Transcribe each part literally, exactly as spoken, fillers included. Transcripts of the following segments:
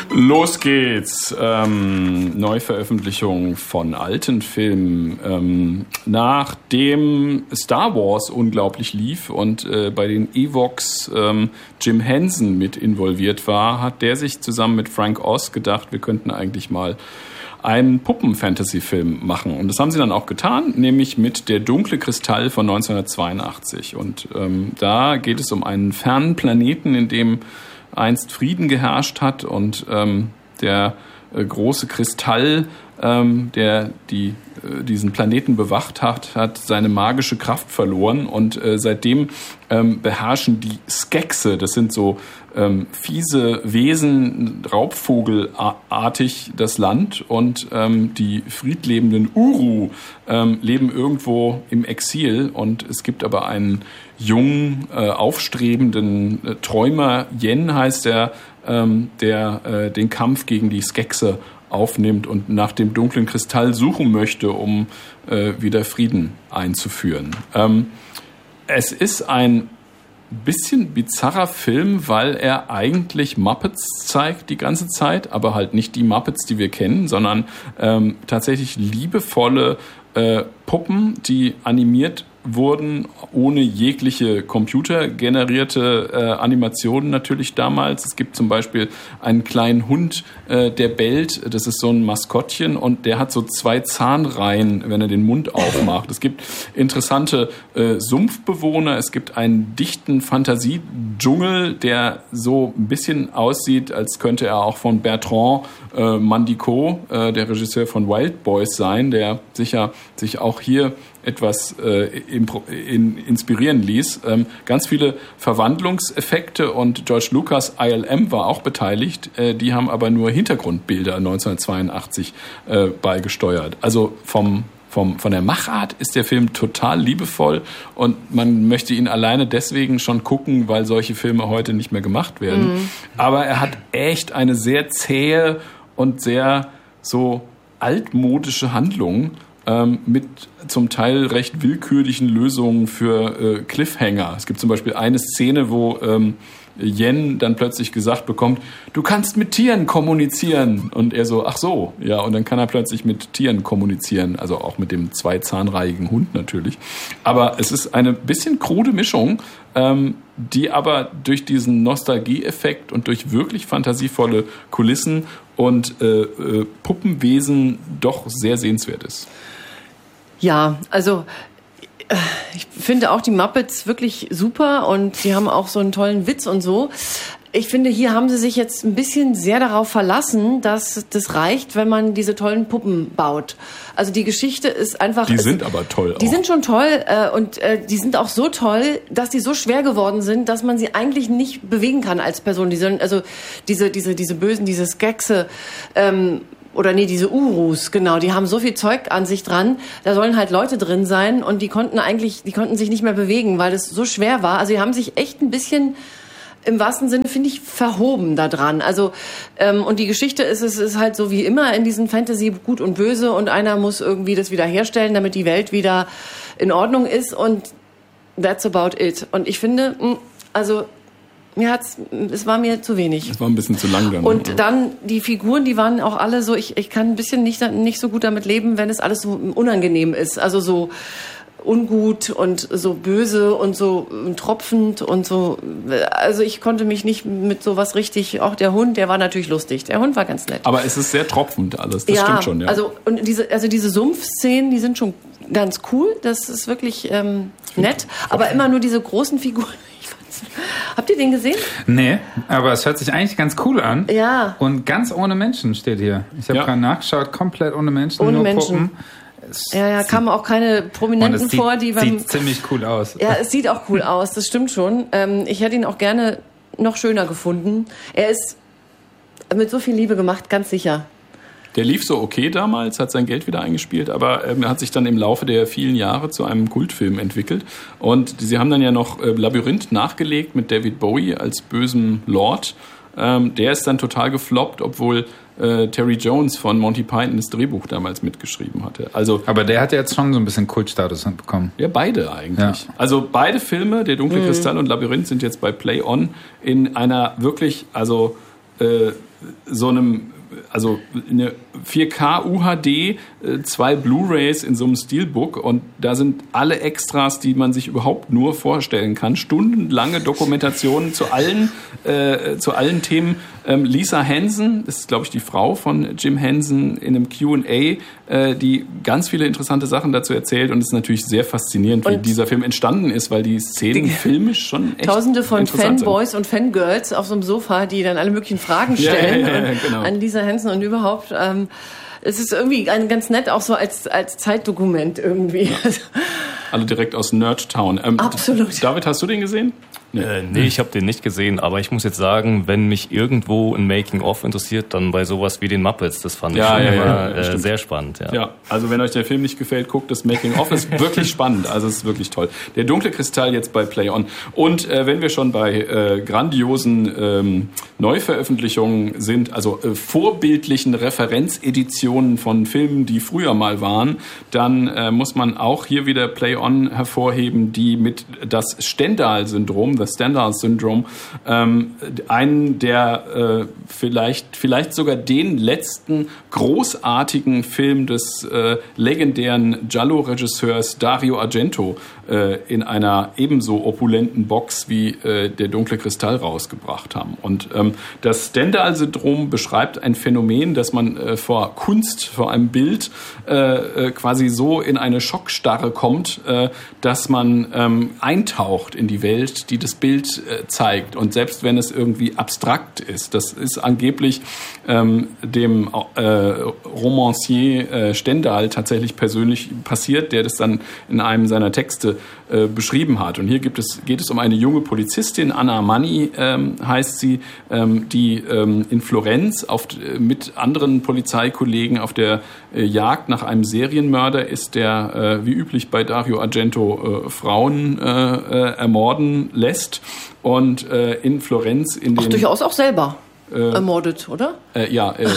Los geht's. Ähm, Neuveröffentlichung von alten Filmen. Ähm, nachdem Star Wars unglaublich lief und äh, bei den Ewoks ähm, Jim Henson mit involviert war, hat der sich zusammen mit Frank Oz gedacht, wir könnten eigentlich mal einen Puppen-Fantasy-Film machen. Und das haben sie dann auch getan, nämlich mit Der dunkle Kristall von neunzehnhundertzweiundachtzig. Und ähm, da geht es um einen fernen Planeten, in dem einst Frieden geherrscht hat und ähm, der äh, große Kristall, ähm, der die, äh, diesen Planeten bewacht hat, hat seine magische Kraft verloren und äh, seitdem ähm, beherrschen die Skexe, das sind so ähm, fiese Wesen, raubvogelartig das Land und ähm, die friedlebenden Uru ähm, leben irgendwo im Exil und es gibt aber einen jungen, äh, aufstrebenden äh, Träumer, Yen heißt er, ähm, der äh, den Kampf gegen die Skexe aufnimmt und nach dem dunklen Kristall suchen möchte, um äh, wieder Frieden einzuführen. Ähm, es ist ein bisschen bizarrer Film, weil er eigentlich Muppets zeigt die ganze Zeit, aber halt nicht die Muppets, die wir kennen, sondern ähm, tatsächlich liebevolle äh, Puppen, die animiert wurden, ohne jegliche computergenerierte äh, Animationen natürlich damals. Es gibt zum Beispiel einen kleinen Hund, äh, der bellt, das ist so ein Maskottchen und der hat so zwei Zahnreihen, wenn er den Mund aufmacht. Es gibt interessante äh, Sumpfbewohner, es gibt einen dichten Fantasiedschungel, der so ein bisschen aussieht, als könnte er auch von Bertrand äh, Mandico, äh, der Regisseur von Wild Boys sein, der sicher sich auch hier etwas äh, impro- in, inspirieren ließ. Ähm, ganz viele Verwandlungseffekte und George Lucas I L M war auch beteiligt. Äh, die haben aber nur Hintergrundbilder neunzehnhundertzweiundachtzig äh, beigesteuert. Also vom, vom, von der Machart ist der Film total liebevoll und man möchte ihn alleine deswegen schon gucken, weil solche Filme heute nicht mehr gemacht werden. Mhm. Aber er hat echt eine sehr zähe und sehr so altmodische Handlung mit zum Teil recht willkürlichen Lösungen für äh, Cliffhanger. Es gibt zum Beispiel eine Szene, wo ähm, Yen dann plötzlich gesagt bekommt, du kannst mit Tieren kommunizieren. Und er so, ach so, ja, und dann kann er plötzlich mit Tieren kommunizieren, also auch mit dem zweizahnreihigen Hund natürlich. Aber es ist eine bisschen krude Mischung, ähm, die aber durch diesen Nostalgieeffekt und durch wirklich fantasievolle Kulissen und äh, äh, Puppenwesen doch sehr sehenswert ist. Ja, also ich finde auch die Muppets wirklich super und sie haben auch so einen tollen Witz und so. Ich finde, hier haben sie sich jetzt ein bisschen sehr darauf verlassen, dass das reicht, wenn man diese tollen Puppen baut. Also die Geschichte ist einfach... Die sind aber toll auch. Die sind schon toll äh, und äh, die sind auch so toll, dass die so schwer geworden sind, dass man sie eigentlich nicht bewegen kann als Person. Die sind, also diese, diese, diese Bösen, diese Skexe... Ähm, Oder nee, diese Urus, genau, die haben so viel Zeug an sich dran, da sollen halt Leute drin sein und die konnten eigentlich, die konnten sich nicht mehr bewegen, weil es so schwer war. Also die haben sich echt ein bisschen, im wahrsten Sinne, finde ich, verhoben da dran. Also, ähm, und die Geschichte ist, es ist halt so wie immer in diesen Fantasy gut und böse und einer muss irgendwie das wieder herstellen, damit die Welt wieder in Ordnung ist und that's about it. Und ich finde, also... Mir hat's, es war mir zu wenig. Es war ein bisschen zu lang dann. Und dann die Figuren, die waren auch alle so, ich, ich kann ein bisschen nicht, nicht so gut damit leben, wenn es alles so unangenehm ist. Also so ungut und so böse und so tropfend und so. Also ich konnte mich nicht mit sowas richtig, auch der Hund, der war natürlich lustig. Der Hund war ganz nett. Aber es ist sehr tropfend alles, das ja, stimmt schon, ja. Also, und diese, also diese Sumpfszenen, die sind schon ganz cool. Das ist wirklich ähm, nett. Aber immer nur diese großen Figuren. Habt ihr den gesehen? Nee, aber es hört sich eigentlich ganz cool an. Ja. Und ganz ohne Menschen steht hier. Ich habe ja. gerade nachgeschaut, komplett ohne Menschen, ohne nur Menschen. Puppen. Es ja, ja, kamen auch keine Prominenten sieht, vor, die beim... Sieht ziemlich cool aus. Ja, es sieht auch cool aus, das stimmt schon. Ähm, ich hätte ihn auch gerne noch schöner gefunden. Er ist mit so viel Liebe gemacht, ganz sicher. Der lief so okay damals, hat sein Geld wieder eingespielt, aber ähm, er hat sich dann im Laufe der vielen Jahre zu einem Kultfilm entwickelt. Und sie haben dann ja noch äh, Labyrinth nachgelegt mit David Bowie als bösem Lord. Ähm, der ist dann total gefloppt, obwohl äh, Terry Jones von Monty Python das Drehbuch damals mitgeschrieben hatte. Also, aber der hat ja jetzt schon so ein bisschen Kultstatus bekommen. Ja, beide eigentlich. Ja. Also beide Filme, Der dunkle mhm. Kristall und Labyrinth, sind jetzt bei Play On in einer wirklich, also äh, so einem, also eine vier K U H D, äh, zwei Blu-rays in so einem Steelbook und da sind alle Extras, die man sich überhaupt nur vorstellen kann. Stundenlange Dokumentationen zu allen, äh, zu allen Themen. Ähm, Lisa Hansen, das ist glaube ich die Frau von Jim Henson, in einem Q and A, äh, die ganz viele interessante Sachen dazu erzählt und es ist natürlich sehr faszinierend, wie und dieser Film entstanden ist, weil die Szenen die, filmisch schon echt Tausende von Fanboys und Fangirls auf so einem Sofa, die dann alle möglichen Fragen stellen ja, ja, ja, genau. an Lisa Hansen und überhaupt. Ähm, es ist irgendwie ein, ganz nett, auch so als, als Zeitdokument irgendwie. Ja. Alle direkt aus Nerdtown. Ähm, Absolut. David, hast du den gesehen? Nee, äh, nee ich habe den nicht gesehen, aber ich muss jetzt sagen, wenn mich irgendwo ein Making-of interessiert, dann bei sowas wie den Muppets, das fand ja, ich ja, immer ja, äh, sehr spannend. Ja. ja, also wenn euch der Film nicht gefällt, guckt das Making-of, ist wirklich spannend, also es ist wirklich toll. Der dunkle Kristall jetzt bei Play On. Und äh, wenn wir schon bei äh, grandiosen ähm, Neuveröffentlichungen sind, also äh, vorbildlichen Referenzeditionen von Filmen, die früher mal waren, dann äh, muss man auch hier wieder Play On hervorheben, die mit das Stendhal-Syndrom, das Stendhal-Syndrom, ähm, einen der äh, vielleicht, vielleicht sogar den letzten großartigen Film des äh, legendären Giallo-Regisseurs Dario Argento äh, in einer ebenso opulenten Box wie äh, der dunkle Kristall rausgebracht haben. Und ähm, das Stendhal-Syndrom beschreibt ein Phänomen, dass man äh, vor Kunst, vor einem Bild äh, äh, quasi so in eine Schockstarre kommt, äh, dass man ähm, eintaucht in die Welt, die das Bild äh, zeigt. Und selbst wenn es irgendwie abstrakt ist, das ist angeblich ähm, dem äh, Romancier äh, Stendhal tatsächlich persönlich passiert, der das dann in einem seiner Texte äh, beschrieben hat. Und hier gibt es, geht es um eine junge Polizistin, Anna Manni ähm, heißt sie, ähm, die ähm, in Florenz auf, äh, mit anderen Polizeikollegen auf der äh, Jagd nach einem Serienmörder ist, der äh, wie üblich bei Dario Argento äh, Frauen äh, äh, ermorden lässt und äh, in Florenz in den... Ach, durchaus auch selber äh, ermordet, oder? Äh, ja, äh,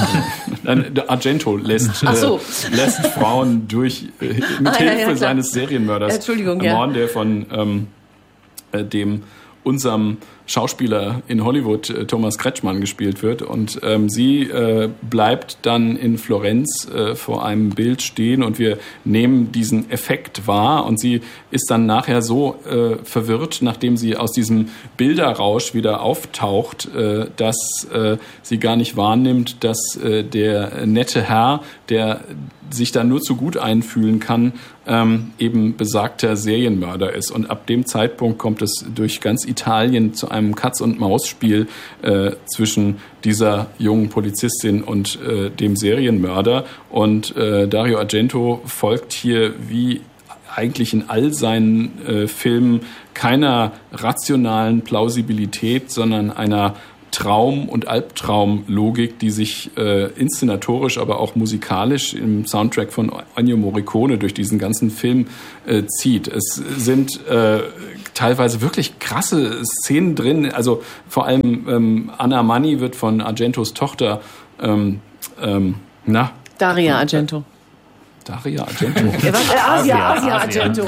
äh, Argento lässt, Ach so. äh, lässt Frauen durch äh, mit ah, Hilfe ja, ja, seines Serienmörders Entschuldigung, ermorden, ja. der von ähm, äh, dem unserem Schauspieler in Hollywood, äh, Thomas Kretschmann, gespielt wird. Und ähm, sie äh, bleibt dann in Florenz äh, vor einem Bild stehen und wir nehmen diesen Effekt wahr. Und sie ist dann nachher so äh, verwirrt, nachdem sie aus diesem Bilderrausch wieder auftaucht, äh, dass äh, sie gar nicht wahrnimmt, dass äh, der nette Herr, der sich da nur zu gut einfühlen kann, ähm, eben besagter Serienmörder ist. Und ab dem Zeitpunkt kommt es durch ganz Italien zu einem Katz-und-Maus-Spiel äh, zwischen dieser jungen Polizistin und äh, dem Serienmörder. Und äh, Dario Argento folgt hier wie eigentlich in all seinen äh, Filmen keiner rationalen Plausibilität, sondern einer Traum- und Albtraumlogik, die sich äh, inszenatorisch, aber auch musikalisch im Soundtrack von Ennio Morricone durch diesen ganzen Film äh, zieht. Es sind äh, teilweise wirklich krasse Szenen drin. Also vor allem ähm, Anna Manni wird von Argentos Tochter ähm, ähm, na Daria Argento. Daria Argento. Ja, was? Äh, Asia, Asia, Asia Argento.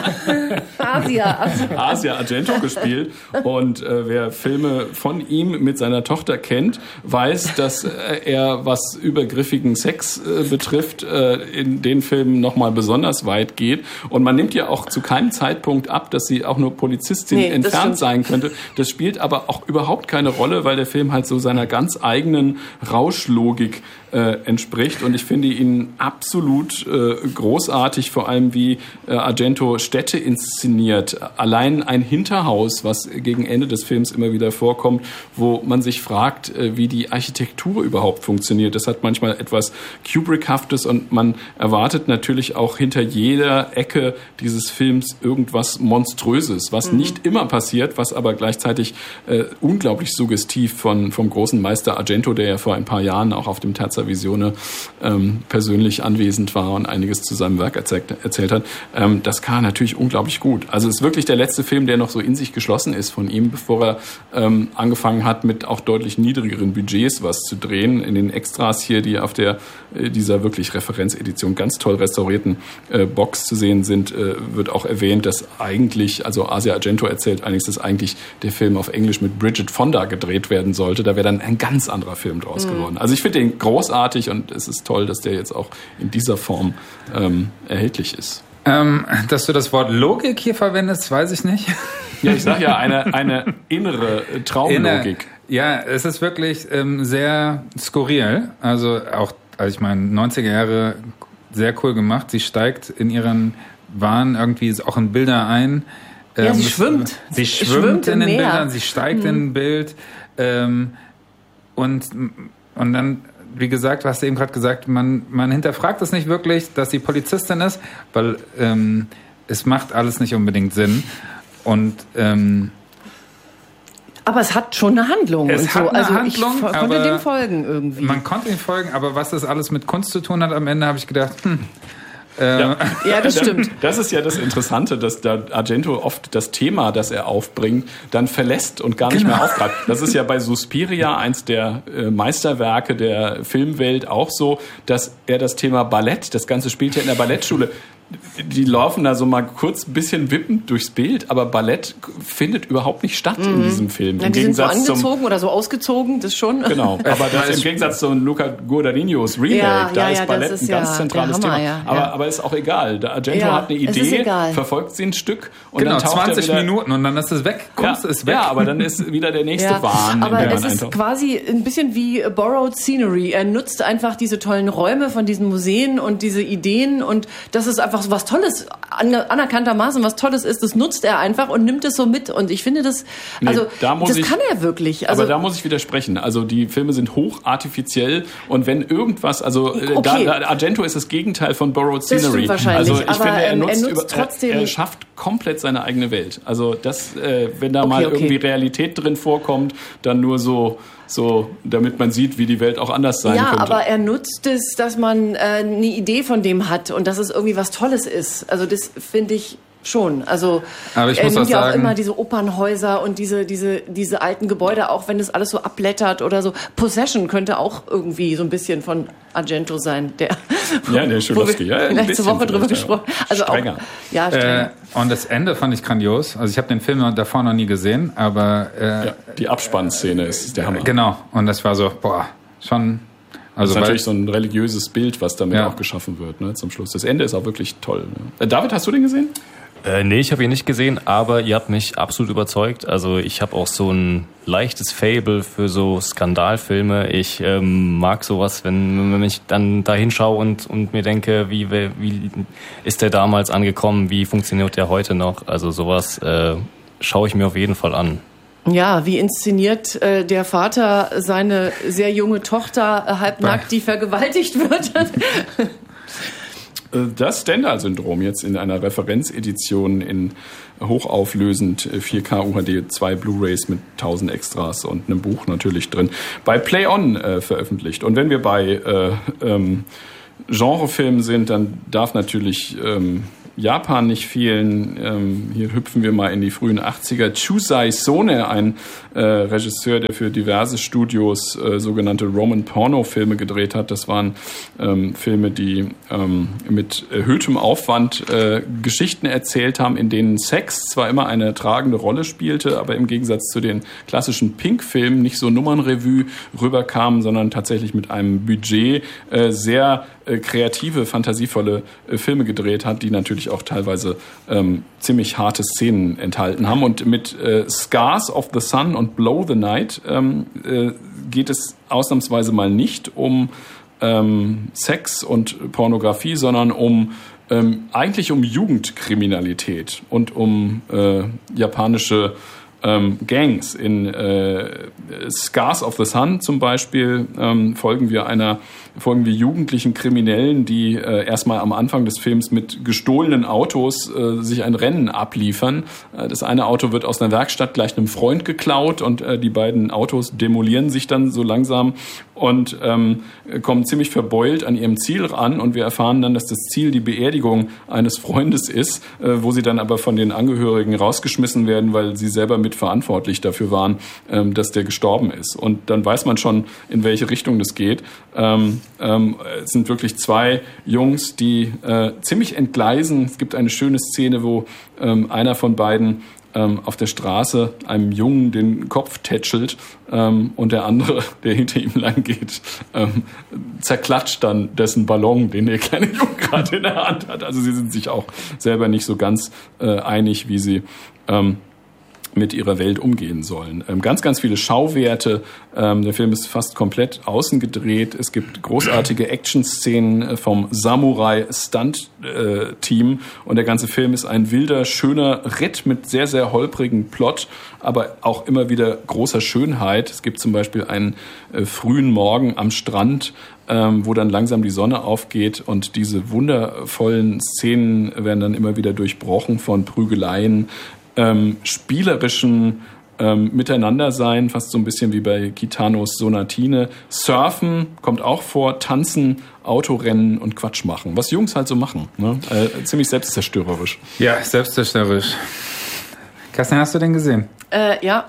Asia, Asia. Asia Argento gespielt. Und äh, wer Filme von ihm mit seiner Tochter kennt, weiß, dass äh, er, was übergriffigen Sex äh, betrifft, äh, in den Filmen nochmal besonders weit geht. Und man nimmt ja auch zu keinem Zeitpunkt ab, dass sie auch nur Polizistin nee, entfernt sein könnte. Das spielt aber auch überhaupt keine Rolle, weil der Film halt so seiner ganz eigenen Rauschlogik äh, entspricht. Und ich finde ihn absolut äh, großartig, vor allem wie äh, Argento Städte inszeniert. Allein ein Hinterhaus, was gegen Ende des Films immer wieder vorkommt, wo man sich fragt, äh, wie die Architektur überhaupt funktioniert. Das hat manchmal etwas Kubrickhaftes und man erwartet natürlich auch hinter jeder Ecke dieses Films irgendwas Monströses, was mhm. nicht immer passiert, was aber gleichzeitig äh, unglaublich suggestiv von, vom großen Meister Argento, der ja vor ein paar Jahren auch auf dem Terza Visione ähm, persönlich anwesend war, war und einiges zu seinem Werk erzählt, erzählt hat. Ähm, das kann er natürlich unglaublich gut. Also es ist wirklich der letzte Film, der noch so in sich geschlossen ist von ihm, bevor er ähm, angefangen hat, mit auch deutlich niedrigeren Budgets was zu drehen. In den Extras hier, die auf der äh, dieser wirklich Referenzedition ganz toll restaurierten äh, Box zu sehen sind, äh, wird auch erwähnt, dass eigentlich, also Asia Argento erzählt eigentlich, dass eigentlich der Film auf Englisch mit Bridget Fonda gedreht werden sollte. Da wäre dann ein ganz anderer Film draus mhm. geworden. Also ich finde den großartig und es ist toll, dass der jetzt auch in dieser Form ähm, erhältlich ist. Ähm, dass du das Wort Logik hier verwendest, weiß ich nicht. Ja, ich sage ja, eine, eine innere Traumlogik. Inne, ja, es ist wirklich ähm, sehr skurril. Also auch, also ich meine, neunziger Jahre sehr cool gemacht. Sie steigt in ihren Wahn irgendwie auch in Bilder ein. Ja, ähm, sie schwimmt. Sie schwimmt, schwimmt in den Meer. Bildern, sie steigt hm. in ein Bild. Ähm, und, und dann, wie gesagt, hast du eben gerade gesagt, man, man hinterfragt es nicht wirklich, dass sie Polizistin ist, weil ähm, es macht alles nicht unbedingt Sinn. Und ähm, aber es hat schon eine Handlung. Es und hat so. eine Also Handlung, ich konnte aber dem folgen irgendwie. Man konnte ihm folgen, aber was das alles mit Kunst zu tun hat am Ende, habe ich gedacht, hm. Äh, ja. ja, das stimmt. Das ist ja das Interessante, dass da Argento oft das Thema, das er aufbringt, dann verlässt und gar nicht genau. mehr aufgreift. Das ist ja bei Suspiria, eins der äh, Meisterwerke der Filmwelt, auch so, dass er das Thema Ballett, das Ganze spielt ja in der Ballettschule, die laufen da so mal kurz ein bisschen wippend durchs Bild, aber Ballett findet überhaupt nicht statt mhm. in diesem Film. Ja, Im die Gegensatz sind so angezogen zum, oder so ausgezogen, das schon. Genau, aber das im Gegensatz zu Luca Guadagnino's Remake, ja, da ja, ist ja, Ballett ist ein ganz ja zentrales Hammer, Thema. ja, aber, ja. aber ist auch egal. Der Argento ja, hat eine Idee, verfolgt sie ein Stück und genau, dann taucht zwanzig er wieder, Minuten und dann ist es weg. Kunst ja, ist weg. Ja, aber dann ist wieder der nächste ja, Wahn. Aber in der es man ist eintaucht. quasi ein bisschen wie Borrowed Scenery. Er nutzt einfach diese tollen Räume von diesen Museen und diese Ideen und das ist einfach so was Tolles, anerkanntermaßen was Tolles ist, das nutzt er einfach und nimmt es so mit. Und ich finde das, also nee, da muss das ich, kann er wirklich. Also, aber da muss ich widersprechen. Also die Filme sind hochartifiziell und wenn irgendwas, also okay. da, da, Argento ist das Gegenteil von Borrowed Scenery. Das stimmt wahrscheinlich, also ich aber finde, er ähm, nutzt, er nutzt über, trotzdem... Er, er schafft komplett seine eigene Welt. Also das, äh, wenn da okay, mal okay. irgendwie Realität drin vorkommt, dann nur so, so, damit man sieht, wie die Welt auch anders sein ja, könnte. Ja, aber er nutzt es, dass man äh, eine Idee von dem hat und dass es irgendwie was Tolles ist. Also das finde ich schon. Also aber ich er muss nimmt auch ja auch sagen, immer diese Opernhäuser und diese diese diese alten Gebäude, auch wenn das alles so abblättert oder so. Possession könnte auch irgendwie so ein bisschen von Argento sein, der ja, der Schulowski, ja, ein letzte Woche drüber gesprochen. Also strenger. Auch, ja, strenger. Äh, und das Ende fand ich grandios. Also ich habe den Film davor noch nie gesehen, aber äh, ja, die Abspannszene ist der Hammer. Genau. Und das war so, boah, schon. Also das ist natürlich so ein religiöses Bild, was damit ja. auch geschaffen wird, ne, zum Schluss. Das Ende ist auch wirklich toll. Ne? Äh, David, hast du den gesehen? Äh, nee, ich habe ihn nicht gesehen, aber ihr habt mich absolut überzeugt. Also ich habe auch so ein leichtes Faible für so Skandalfilme. Ich ähm, mag sowas, wenn, wenn ich dann da hinschaue und, und mir denke, wie, wie ist der damals angekommen, wie funktioniert der heute noch? Also sowas äh, schaue ich mir auf jeden Fall an. Ja, wie inszeniert äh, der Vater seine sehr junge Tochter äh, halbnackt, die vergewaltigt wird? Das Stendhal-Syndrom jetzt in einer Referenzedition in hochauflösend vier K U H D, zwei Blu-rays mit tausend Extras und einem Buch natürlich drin, bei Play On äh, veröffentlicht. Und wenn wir bei äh, ähm, Genrefilmen sind, dann darf natürlich ähm, Japan nicht fehlen. Ähm, hier hüpfen wir mal in die frühen achtziger. Chusai Sone, ein äh, Regisseur, der für diverse Studios äh, sogenannte Roman-Porno-Filme gedreht hat. Das waren ähm, Filme, die ähm, mit erhöhtem Aufwand äh, Geschichten erzählt haben, in denen Sex zwar immer eine tragende Rolle spielte, aber im Gegensatz zu den klassischen Pink-Filmen nicht so Nummernrevue rüberkam, sondern tatsächlich mit einem Budget äh, sehr äh, kreative, fantasievolle äh, Filme gedreht hat, die natürlich auch teilweise ähm, ziemlich harte Szenen enthalten haben. Und mit äh, Scars of the Sun und Blow the Night ähm, äh, geht es ausnahmsweise mal nicht um ähm, Sex und Pornografie, sondern um ähm, eigentlich um Jugendkriminalität und um äh, japanische ähm, Gangs. In äh, Scars of the Sun zum Beispiel ähm, folgen wir einer folgen wir jugendlichen Kriminellen, die äh, erstmal am Anfang des Films mit gestohlenen Autos äh, sich ein Rennen abliefern. Äh, das eine Auto wird aus einer Werkstatt gleich einem Freund geklaut und äh, die beiden Autos demolieren sich dann so langsam und ähm, kommen ziemlich verbeult an ihrem Ziel ran, und wir erfahren dann, dass das Ziel die Beerdigung eines Freundes ist, äh, wo sie dann aber von den Angehörigen rausgeschmissen werden, weil sie selber mitverantwortlich dafür waren, ähm, dass der gestorben ist. Und dann weiß man schon, in welche Richtung das geht. Ähm, ähm, es sind wirklich zwei Jungs, die äh, ziemlich entgleisen. Es gibt eine schöne Szene, wo ähm, einer von beiden ähm, auf der Straße einem Jungen den Kopf tätschelt ähm, und der andere, der hinter ihm lang geht, ähm, zerklatscht dann dessen Ballon, den der kleine Junge gerade in der Hand hat. Also sie sind sich auch selber nicht so ganz äh, einig, wie sie ähm, mit ihrer Welt umgehen sollen. Ähm, ganz, ganz viele Schauwerte. Ähm, der Film ist fast komplett außen gedreht. Es gibt großartige Action-Szenen vom Samurai-Stunt-Team. Und der ganze Film ist ein wilder, schöner Ritt mit sehr, sehr holprigen Plot, aber auch immer wieder großer Schönheit. Es gibt zum Beispiel einen äh, frühen Morgen am Strand, ähm, wo dann langsam die Sonne aufgeht, und diese wundervollen Szenen werden dann immer wieder durchbrochen von Prügeleien, Ähm, spielerischen ähm, Miteinandersein, fast so ein bisschen wie bei Gitanos Sonatine. Surfen kommt auch vor, Tanzen, Autorennen und Quatsch machen. Was Jungs halt so machen. Ne? Äh, ziemlich selbstzerstörerisch. Ja, selbstzerstörerisch. Kerstin, hast du den gesehen? Äh, ja.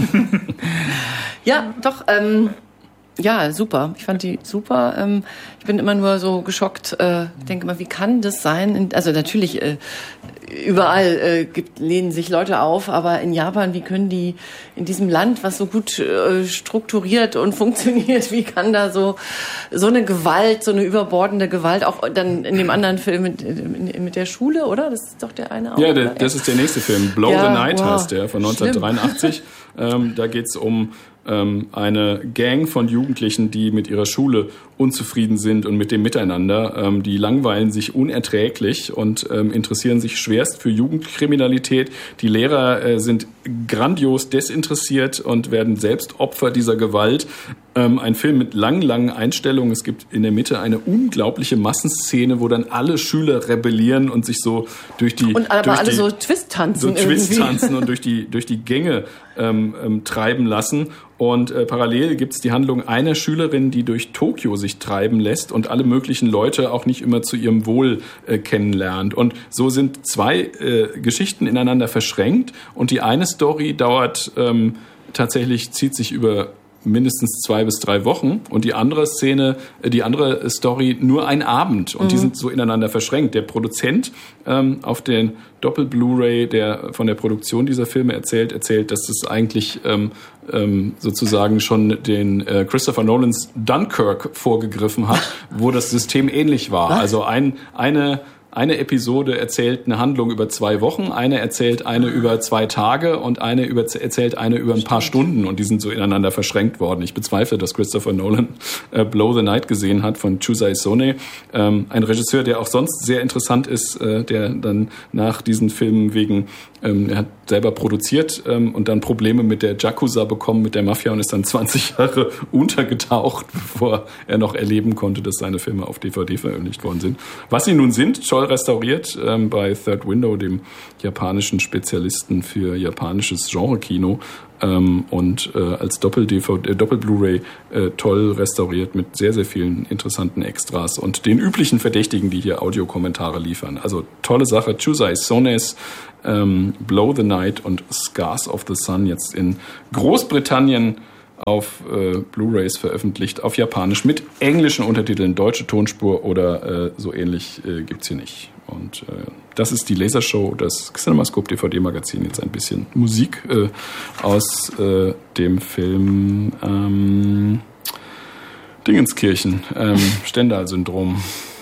Ja, doch. Ähm, ja, super. Ich fand die super. Ähm, ich bin immer nur so geschockt. Äh, ich denke mal, wie kann das sein? Also natürlich, äh, überall äh, gibt, lehnen sich Leute auf, aber in Japan, wie können die in diesem Land, was so gut äh, strukturiert und funktioniert, wie kann da so so eine Gewalt, so eine überbordende Gewalt, auch dann in dem anderen Film mit, mit der Schule, oder? Das ist doch der eine auch. Ja, der, das ist der nächste Film. Blow ja, the Night wow. heißt der, von neunzehnhundertdreiundachtzig. ähm, da geht's um ähm, eine Gang von Jugendlichen, die mit ihrer Schule unzufrieden sind und mit dem Miteinander. Ähm, die langweilen sich unerträglich und ähm, interessieren sich schwerst für Jugendkriminalität. Die Lehrer äh, sind grandios desinteressiert und werden selbst Opfer dieser Gewalt. Ähm, ein Film mit langen, langen Einstellungen. Es gibt in der Mitte eine unglaubliche Massenszene, wo dann alle Schüler rebellieren und sich so durch die... Und aber durch alle die, so Twist-tanzen so irgendwie. Twist-tanzen und durch die, durch die Gänge ähm, ähm, treiben lassen. Und äh, parallel gibt's die Handlung einer Schülerin, die durch Tokio sich treiben lässt und alle möglichen Leute auch nicht immer zu ihrem Wohl äh, kennenlernt. Und so sind zwei äh, Geschichten ineinander verschränkt, und die eine Story dauert ähm, tatsächlich, zieht sich über mindestens zwei bis drei Wochen, und die andere Szene, die andere Story nur ein Abend, und mhm. die sind so ineinander verschränkt. Der Produzent ähm, auf den Doppel-Blu-ray, der von der Produktion dieser Filme erzählt, erzählt, dass es eigentlich ähm, ähm, sozusagen schon den äh, Christopher Nolans Dunkirk vorgegriffen hat, wo das System ähnlich war. Was? Also ein eine Eine Episode erzählt eine Handlung über zwei Wochen, eine erzählt eine über zwei Tage und eine über, erzählt eine über ein paar Stunden, und die sind so ineinander verschränkt worden. Ich bezweifle, dass Christopher Nolan äh, Blow the Night gesehen hat von Chusai Sone, ähm, ein Regisseur, der auch sonst sehr interessant ist, äh, der dann nach diesen Filmen wegen, ähm, er hat selber produziert ähm, und dann Probleme mit der Yakuza bekommen, mit der Mafia, und ist dann zwanzig Jahre untergetaucht, bevor er noch erleben konnte, dass seine Filme auf D V D veröffentlicht worden sind. Was sie nun sind, toll restauriert ähm, bei Third Window, dem japanischen Spezialisten für japanisches Genre-Kino, ähm, und äh, als Doppel-D V D, äh, Doppel-Blu-ray äh, toll restauriert mit sehr, sehr vielen interessanten Extras und den üblichen Verdächtigen, die hier Audiokommentare liefern. Also tolle Sache. Chusai Sones, ähm, Blow the Night und Scars of the Sun, jetzt in Großbritannien auf äh, Blu-rays veröffentlicht, auf Japanisch mit englischen Untertiteln, deutsche Tonspur oder äh, so ähnlich äh, gibt's hier nicht. Und äh, das ist die Lasershow, das CinemaScope D V D-Magazin. Jetzt ein bisschen Musik äh, aus äh, dem Film ähm, Dingenskirchen, ähm, Stendal-Syndrom.